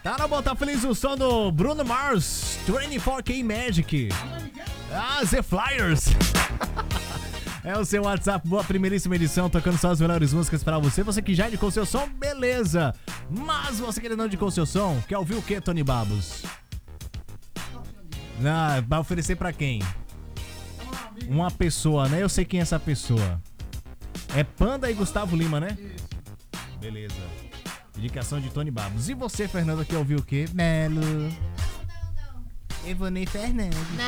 Cara, botar feliz o som do Bruno Mars, 24K Magic. Ah, The Flyers. É o seu WhatsApp, boa primeiríssima edição, tocando só as melhores músicas pra você. Você que já indicou seu som, beleza. Mas você que ainda não indicou seu som, quer ouvir o que, Tony Babos? Ah, vai oferecer pra quem? Uma pessoa, né? Eu sei quem é essa pessoa. É Panda e Gustavo Lima, né? Beleza. Indicação de Tony Babos. E você, Fernanda, quer ouvir o quê? Melo. Não. Evonei Fernandes.